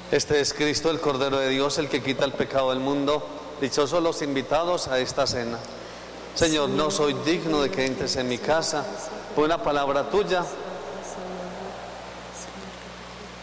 Este es Cristo, el Cordero de Dios, el que quita el pecado del mundo. Dichosos los invitados a esta cena. Señor, no soy digno de que entres en mi casa. Por una palabra tuya